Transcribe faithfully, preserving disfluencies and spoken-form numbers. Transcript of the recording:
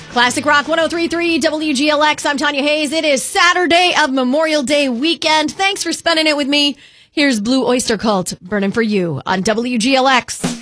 Classic Rock one oh three point three W G L X. I'm Tanya Hayes. It is Saturday of Memorial Day weekend. Thanks for spending it with me. Here's Blue Oyster Cult burning for you on W G L X.